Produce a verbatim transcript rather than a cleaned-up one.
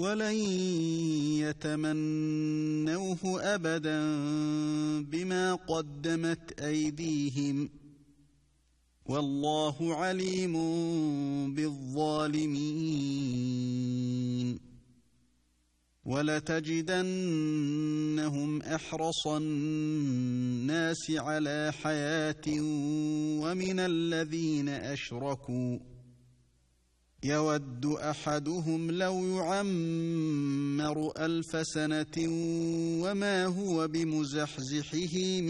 ولن يتمنوه أبدا بما قدمت أيديهم والله عليم بالظالمين ولتجدنهم أحرص الناس على حياة ومن الذين أشركوا يود أحدهم لو يعمر ألف سنة وما هو بمزحزحه